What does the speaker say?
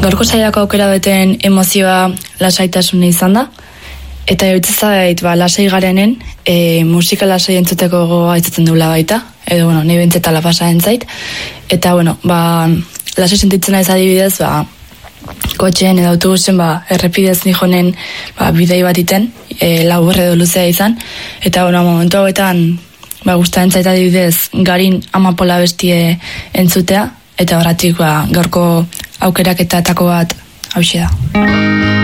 gaurko saiako aukera beten emozioa lasaitasuna izan da, eta iruditzen zait, lasai garenen, musika lasai entzuteko gogoa izaten dula baita, edo, nahi bentzetala pasa entzait, eta, lasai sentitzen naiz adibidez, kotxeen edo autobusen, errepidez nijonen, bidei bat iten, laburre edo luzea izan, eta, momentu hauetan, gustatzen zait adibidez, Garin Amapola bestie entzutea, eta horretik gaurko aukerak eta etako bat hauxe da.